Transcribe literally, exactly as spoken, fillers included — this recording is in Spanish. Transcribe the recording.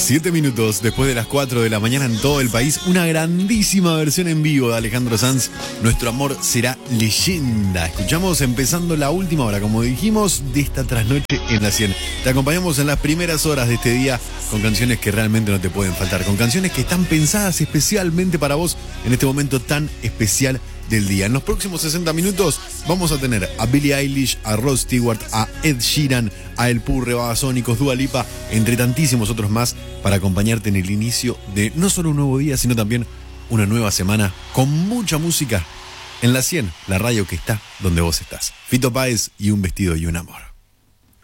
Siete minutos después de las cuatro de la mañana en todo el país, una grandísima versión en vivo de Alejandro Sanz, Nuestro amor será leyenda. Escuchamos empezando la última hora, como dijimos, de esta trasnoche en la cien. Te acompañamos en las primeras horas de este día con canciones que realmente no te pueden faltar, con canciones que están pensadas especialmente para vos en este momento tan especial del día. En los próximos sesenta minutos vamos a tener a Billie Eilish, a Rod Stewart, a Ed Sheeran, a El Purre, Babasónicos, Dua Lipa, entre tantísimos otros más, para acompañarte en el inicio de no solo un nuevo día, sino también una nueva semana con mucha música en la cien, la radio que está donde vos estás. Fito Páez y Un vestido y un amor.